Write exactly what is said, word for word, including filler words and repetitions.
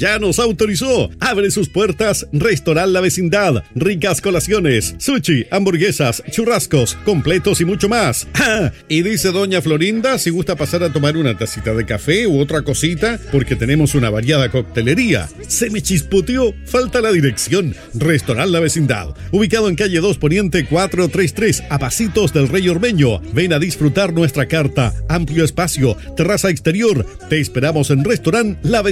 ya nos autorizó. Abre sus puertas Restaurant La Vecindad. Ricas colaciones, sushi, hamburguesas, churrascos, completos y mucho más. ¡Ah! Y dice doña Florinda si gusta pasar a tomar una tacita de café u otra cosita, porque tenemos una variada coctelería. Se me chispoteó, falta la dirección. Restaurant La Vecindad, ubicado en calle dos Poniente cuatrocientos treinta y tres, a pasitos del Rey Ormeño. Ven a disfrutar nuestra carta, amplio espacio, terraza exterior. Te esperamos en Restaurant La Vecindad.